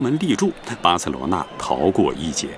门立柱，巴塞罗那逃过一劫。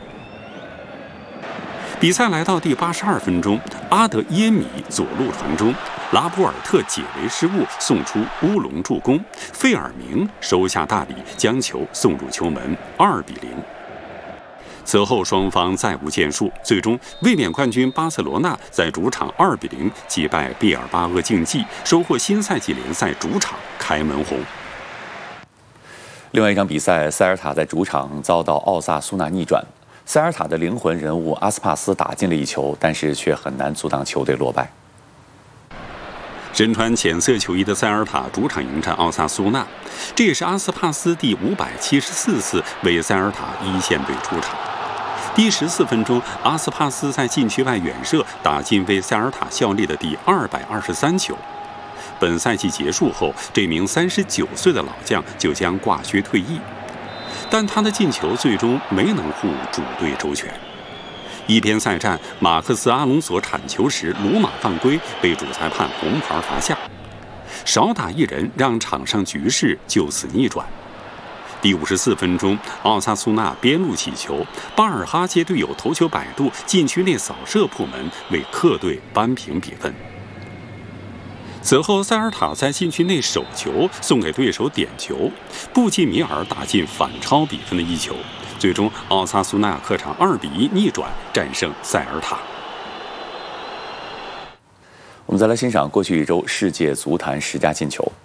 比赛来到第82分钟，阿德耶米左路传中，拉波尔特解围失误，送出乌龙助攻，费尔明收下大礼，将球送入球门，2-0。此后双方再无建树，最终卫冕冠军巴塞罗那在主场2-0击败毕尔巴鄂竞技，收获新赛季联赛主场开门红。 另外一场比赛，塞尔塔在主场遭到奥萨苏纳逆转。塞尔塔的灵魂人物阿斯帕斯打进了一球，但是却很难阻挡球队落败。 身穿浅色球衣的塞尔塔主场迎战奥萨苏纳，这也是阿斯帕斯第574次为塞尔塔一线队出场。第14分钟，阿斯帕斯在禁区外远射打进为塞尔塔效力的第223球。本赛季结束后，这名39岁的老将就将挂靴退役。但他的进球最终没能护主队周全。一边赛战，马克斯·阿隆索铲球时鲁马犯规，被主裁判红牌罚下。少打一人，让场上局势就此逆转。第54分钟，奥萨苏纳边路起球，巴尔哈接队友头球摆渡，禁区内扫射破门，为客队扳平比分。此后，塞尔塔在禁区内手球送给对手点球，布基米尔打进反超比分的一球，最终奥萨苏纳客场2-1逆转战胜塞尔塔。 我们再来欣赏过去一周世界足坛10佳进球。